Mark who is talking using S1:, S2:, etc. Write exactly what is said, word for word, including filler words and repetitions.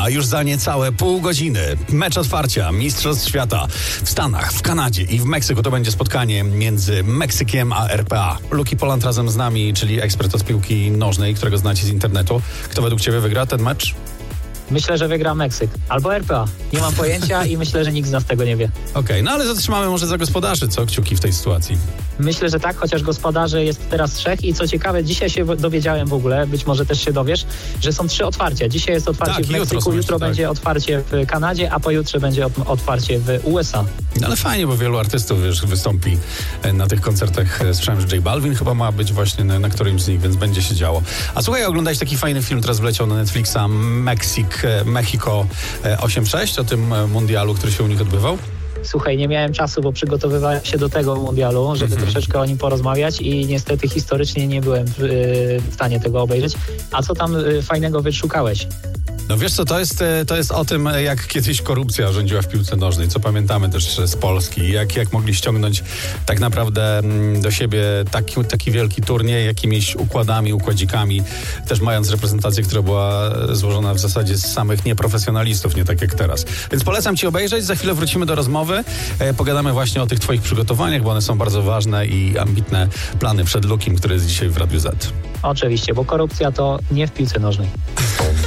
S1: A już za niecałe pół godziny mecz otwarcia Mistrzostw Świata w Stanach, w Kanadzie i w Meksyku. To będzie spotkanie między Meksykiem a R P A. Luki Poland razem z nami, czyli ekspert od piłki nożnej, którego znacie z internetu. Kto według ciebie wygra ten mecz?
S2: Myślę, że wygra Meksyk albo R P A. Nie mam pojęcia i myślę, że nikt z nas tego nie wie.
S1: Okej, okay, no ale zatrzymamy może za gospodarzy, co? Kciuki w tej sytuacji.
S2: Myślę, że tak, chociaż gospodarzy jest teraz trzech i co ciekawe, dzisiaj się dowiedziałem w ogóle, być może też się dowiesz, że są trzy otwarcia. Dzisiaj jest otwarcie
S1: tak,
S2: w Meksyku, jutro, jutro
S1: tak.
S2: będzie otwarcie w Kanadzie, a pojutrze będzie otwarcie w U S A.
S1: No ale fajnie, bo wielu artystów wiesz, wystąpi na tych koncertach. Słyszałem, że J Balvin chyba ma być właśnie na, na którymś z nich, więc będzie się działo. A słuchaj, oglądałeś taki fajny film, teraz wleciał na Netflixa, Meksyk, Mexico osiem sześć, o tym mundialu, który się u nich odbywał?
S2: Słuchaj, nie miałem czasu, bo przygotowywałem się do tego mundialu, żeby mm-hmm. troszeczkę o nim porozmawiać i niestety historycznie nie byłem w, w stanie tego obejrzeć. A co tam fajnego wyszukałeś?
S1: No wiesz co, to jest, to jest o tym, jak kiedyś korupcja rządziła w piłce nożnej, co pamiętamy też z Polski, jak, jak mogli ściągnąć tak naprawdę do siebie taki, taki wielki turniej, jakimiś układami, układzikami, też mając reprezentację, która była złożona w zasadzie z samych nieprofesjonalistów, nie tak jak teraz. Więc polecam ci obejrzeć, za chwilę wrócimy do rozmowy, e, pogadamy właśnie o tych twoich przygotowaniach, bo one są bardzo ważne i ambitne plany przed Lukim, który jest dzisiaj w Radiu Z.
S2: Oczywiście, bo korupcja to nie w piłce nożnej.